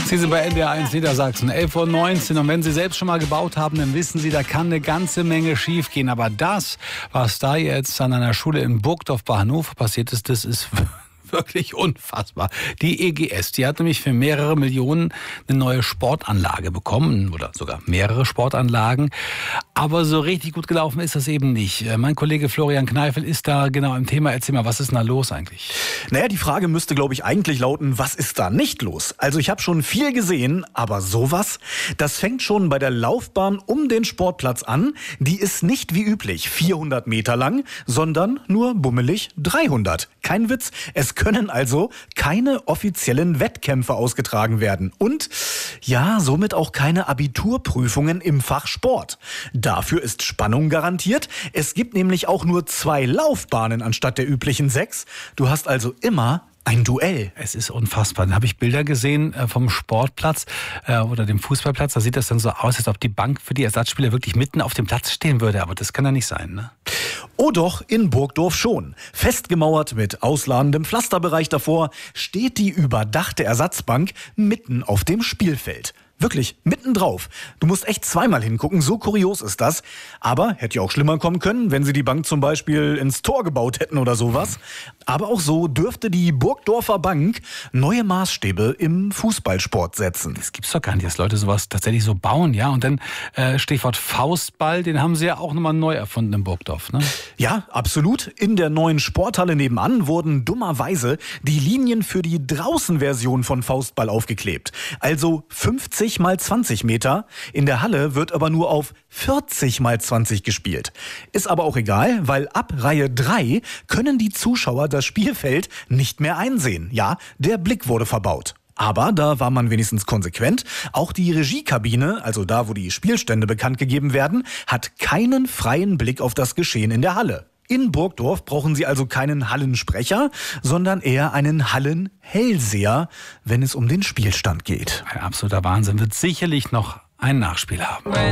Sie sind bei NDR 1 Niedersachsen, 11:19 Uhr. Und wenn Sie selbst schon mal gebaut haben, dann wissen Sie, da kann eine ganze Menge schief gehen. Aber das, was da jetzt an einer Schule in Burgdorf bei Hannover passiert ist, das ist wirklich unfassbar. Die EGS, die hat nämlich für mehrere Millionen eine neue Sportanlage bekommen oder sogar mehrere Sportanlagen. Aber so richtig gut gelaufen ist das eben nicht. Mein Kollege Florian Kneifel ist da genau im Thema. Erzähl mal, was ist denn da los eigentlich? Naja, die Frage müsste, glaube ich, eigentlich lauten, was ist da nicht los? Also ich habe schon viel gesehen, aber sowas, das fängt schon bei der Laufbahn um den Sportplatz an. Die ist nicht wie üblich 400 Meter lang, sondern nur bummelig 300. Kein Witz, es können also keine offiziellen Wettkämpfe ausgetragen werden. Und ja, somit auch keine Abiturprüfungen im Fach Sport. Dafür ist Spannung garantiert. Es gibt nämlich auch nur 2 Laufbahnen anstatt der üblichen 6. Du hast also immer ein Duell. Es ist unfassbar. Dann habe ich Bilder gesehen vom Sportplatz oder dem Fußballplatz. Da sieht das dann so aus, als ob die Bank für die Ersatzspieler wirklich mitten auf dem Platz stehen würde. Aber das kann ja nicht sein, ne? Oh doch, in Burgdorf schon. Festgemauert mit ausladendem Pflasterbereich davor steht die überdachte Ersatzbank mitten auf dem Spielfeld. Wirklich, mittendrauf. Du musst echt zweimal hingucken, so kurios ist das. Aber hätte ja auch schlimmer kommen können, wenn sie die Bank zum Beispiel ins Tor gebaut hätten oder sowas. Aber auch so dürfte die Burgdorfer Bank neue Maßstäbe im Fußballsport setzen. Das gibt's doch gar nicht, dass Leute sowas tatsächlich so bauen, ja. Und dann Stichwort Faustball, den haben sie ja auch nochmal neu erfunden in Burgdorf, ne? Ja, absolut. In der neuen Sporthalle nebenan wurden dummerweise die Linien für die Draußenversion von Faustball aufgeklebt. Also 50 mal 20 Meter. In der Halle wird aber nur auf 40 mal 20 gespielt. Ist aber auch egal, weil ab Reihe 3 können die Zuschauer das Spielfeld nicht mehr einsehen. Ja, der Blick wurde verbaut. Aber da war man wenigstens konsequent. Auch die Regiekabine, also da, wo die Spielstände bekannt gegeben werden, hat keinen freien Blick auf das Geschehen in der Halle. In Burgdorf brauchen Sie also keinen Hallensprecher, sondern eher einen Hallenhellseher, wenn es um den Spielstand geht. Ein absoluter Wahnsinn. Wird sicherlich noch ein Nachspiel haben.